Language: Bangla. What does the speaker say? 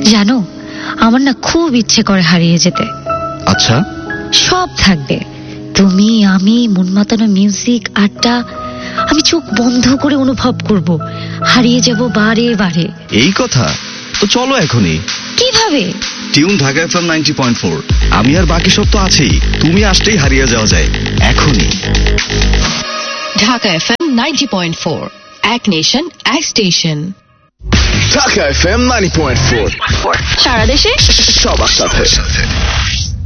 জানো, আমার না খুব ইচ্ছে করে হারিয়ে যেতে। আচ্ছা, সব থাকবে, তুমি, আমি, মন মাতানো মিউজিক, আড্ডা। আমি চোখ বন্ধ করে অনুভব করব, হারিয়ে যাব বারে বারে। এই কথা? তো চলো এখনই। কিভাবে? Tune Dhaka FM 90.4। আমি আর বাকি সব তো আছেই, তুমি আসলেই হারিয়ে যাওয়া যায় এখনই। ঢাকা FM 90.4, এক নেশন, এক স্টেশন। ঢাকা FM 90.4, সারা দেশে সবার সাথে।